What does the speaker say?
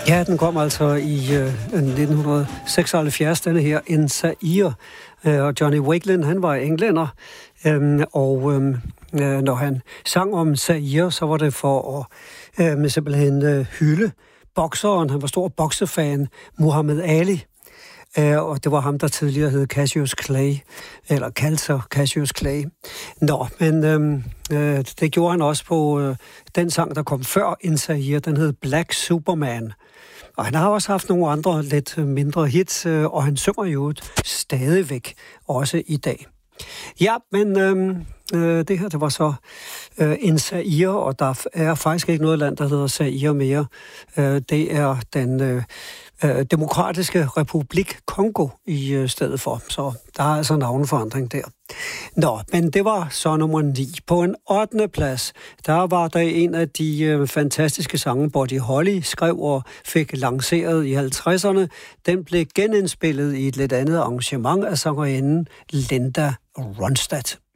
Ja, den kom altså i 1976, denne her, En Zaire. Og Johnny Wakelin, han var englænder, når han sang om Zaire, så var det for at simpelthen hylde bokseren. Han var stor boksefan, Muhammad Ali. Og det var ham, der tidligere hed Cassius Clay, eller kaldte sig Cassius Clay. Men det gjorde han også på den sang, der kom før En Zaire. Den hed Black Superman. Og han har også haft nogle andre lidt mindre hits, og han synger jo stadigvæk også i dag. Ja, men det her, det var så En Zaire, og der er faktisk ikke noget land, der hedder Zaire mere. Det er den Demokratiske Republik Kongo i stedet for. Så der er altså navneforandring der. Men det var så nummer 9. På en 8. plads, der var der en af de fantastiske sange, Buddy Holly skrev og fik lanceret i 50'erne. Den blev genindspillet i et lidt andet arrangement af sangerinden Linda Ronstadt.